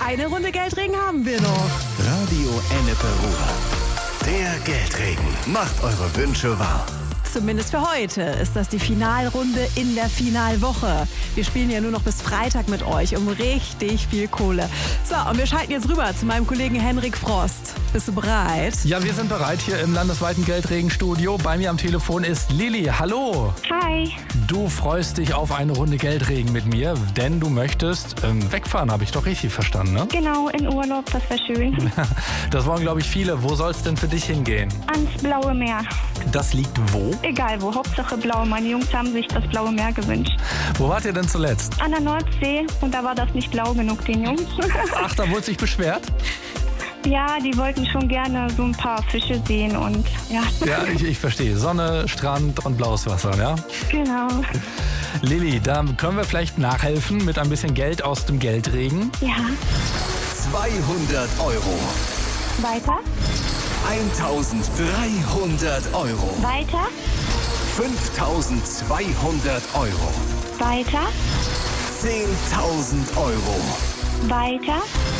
eine Runde Geldregen haben wir noch. Radio Ennepe Ruhr. Der Geldregen. Macht eure Wünsche wahr. Zumindest für heute ist das die Finalrunde in der Finalwoche. Wir spielen ja nur noch bis Freitag mit euch um richtig viel Kohle. So, und wir schalten jetzt rüber zu meinem Kollegen Henrik Frost. Bist du bereit? Ja, wir sind bereit hier im landesweiten Geldregenstudio. Bei mir am Telefon ist Lilly. Hallo. Hi. Du freust dich auf eine Runde Geldregen mit mir, denn du möchtest wegfahren, habe ich doch richtig verstanden, ne? Genau, in Urlaub, das wäre schön. Das wollen, glaube ich, viele. Wo soll es denn für dich hingehen? Ans Blaue Meer. Das liegt wo? Egal wo, Hauptsache blau. Meine Jungs haben sich das Blaue Meer gewünscht. Wo wart ihr denn zuletzt? An der Nordsee und da war das nicht blau genug, den Jungs. Ach, da wurde sich beschwert? Ja, die wollten schon gerne so ein paar Fische sehen und ja. Ja, ich verstehe. Sonne, Strand und blaues Wasser, ja? Genau. Lilly, da können wir vielleicht nachhelfen mit ein bisschen Geld aus dem Geldregen. Ja. 200 Euro. Weiter. 1300 Euro. Weiter. 5200 Euro. Weiter. 10.000 Euro. Weiter.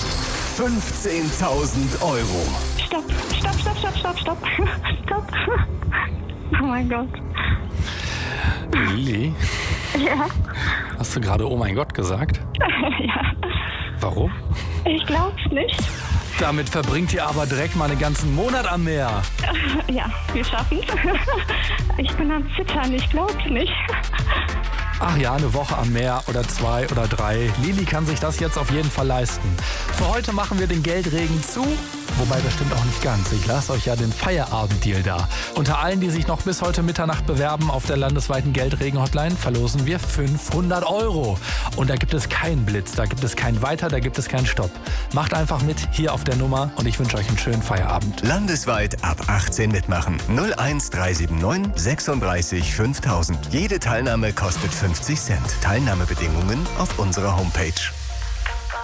15.000 Euro. Stopp. Stopp, stopp, stopp, stopp, stopp. Stopp. Oh mein Gott. Lilly, Ja. hast du gerade "Oh mein Gott" gesagt? Ja. Warum? Ich glaub's nicht. Damit verbringt ihr aber direkt mal einen ganzen Monat am Meer. Ja, wir schaffen's. Ich bin am Zittern, ich glaub's nicht. Ach ja, eine Woche am Meer oder 2 oder 3. Lilly kann sich das jetzt auf jeden Fall leisten. Für heute machen wir den Geldregen zu. Wobei, das stimmt auch nicht ganz. Ich lasse euch ja den Feierabenddeal da. Unter allen, die sich noch bis heute Mitternacht bewerben auf der landesweiten Geldregen-Hotline, verlosen wir 500 Euro. Und da gibt es keinen Blitz, da gibt es kein Weiter, da gibt es keinen Stopp. Macht einfach mit hier auf der Nummer und ich wünsche euch einen schönen Feierabend. Landesweit ab 18 mitmachen. 01379 36 5000. Jede Teilnahme kostet 50 Cent. Teilnahmebedingungen auf unserer Homepage.